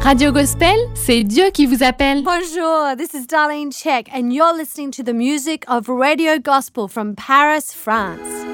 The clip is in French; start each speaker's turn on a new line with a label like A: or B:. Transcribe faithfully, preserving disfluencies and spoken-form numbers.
A: Radio Gospel, c'est Dieu qui vous appelle.
B: Bonjour, this is Darlene Check, and you're listening to the music of Radio Gospel from Paris, France.